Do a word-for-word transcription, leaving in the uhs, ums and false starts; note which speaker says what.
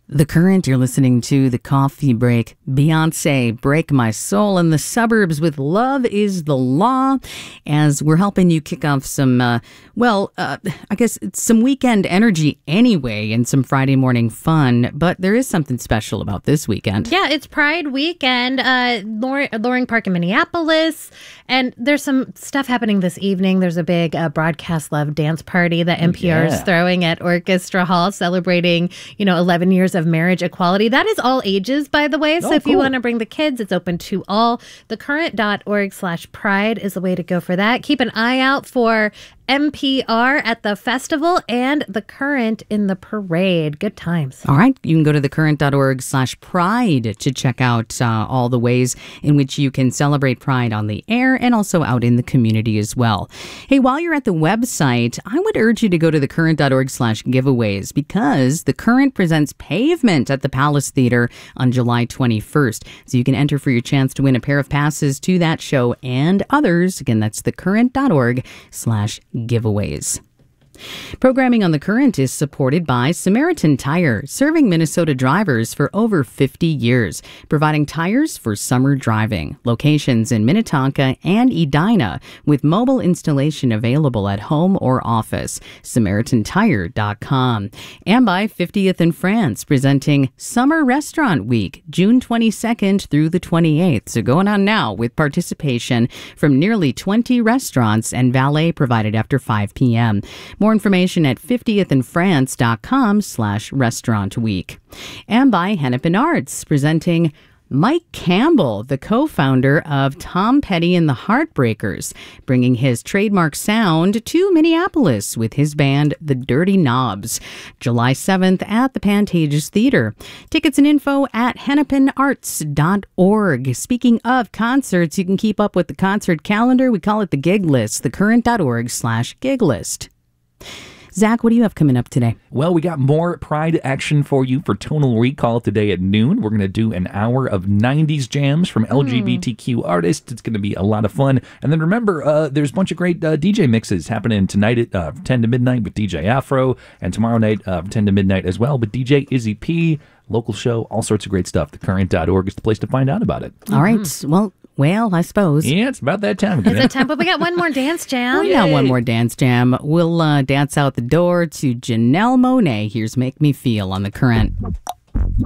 Speaker 1: The Current, you're listening to The Coffee Break. Beyonce, Break My Soul in the Suburbs with Love is the Law, as we're helping you kick off some, uh, well, uh, I guess it's some weekend energy anyway and some Friday morning fun, but there is something special about this weekend.
Speaker 2: Yeah, it's Pride weekend, uh, Loring, Loring Park in Minneapolis, and there's some stuff happening this evening. There's a big uh, Broadcast Love dance party that N P R is
Speaker 3: yeah.
Speaker 2: throwing at Orchestra Hall, celebrating, you know, eleven years of marriage equality. That is all ages, by the way. So
Speaker 3: Oh,
Speaker 2: if you
Speaker 3: cool.
Speaker 2: want to bring the kids, it's open to all. thecurrent.org slash pride is the way to go for that. Keep an eye out for N P R at the festival and The Current in the parade. Good times.
Speaker 1: All right, you can go to thecurrent.org slash pride to check out uh, all the ways in which you can celebrate Pride on the air and also out in the community as well. Hey, while you're at the website, I would urge you to go to thecurrent.org slash giveaways because The Current presents Pavement at the Palace Theater on July twenty-first. So you can enter for your chance to win a pair of passes to that show and others. Again, that's thecurrent.org slash giveaways. Programming on The Current is supported by Samaritan Tire, serving Minnesota drivers for over fifty years, providing tires for summer driving. Locations in Minnetonka and Edina, with mobile installation available at home or office. Samaritan Tire dot com. And by fiftieth in France, presenting Summer Restaurant Week, June twenty-second through the twenty-eighth. So going on now with participation from nearly twenty restaurants and valet provided after five p.m. More information at fiftieth in france dot com slash restaurant week. And by Hennepin Arts, presenting Mike Campbell, the co-founder of Tom Petty and the Heartbreakers, bringing his trademark sound to Minneapolis with his band, The Dirty Knobs, July seventh at the Pantages Theater. Tickets and info at hennepin arts dot org. Speaking of concerts, you can keep up with the concert calendar. We call it the gig list, thecurrent.org slash gig list. Zach, what do you have coming up today?
Speaker 3: Well, we got more Pride action for you for Tonal Recall today at noon. We're going to do an hour of nineties jams from L G B T Q artists. It's going to be a lot of fun. And then remember, uh, there's a bunch of great uh, D J mixes happening tonight at uh, ten to midnight with D J Afro, and tomorrow night uh, ten to midnight as well with D J Izzy P. Local show, all sorts of great stuff. the current dot org is the place to find out about it.
Speaker 1: All right. Well, Well, I suppose.
Speaker 3: Yeah, it's about that time again.
Speaker 2: It's a time, but we got one more dance jam.
Speaker 1: We got one more dance jam. We'll uh, dance out the door to Janelle Monáe. Here's Make Me Feel on The Current.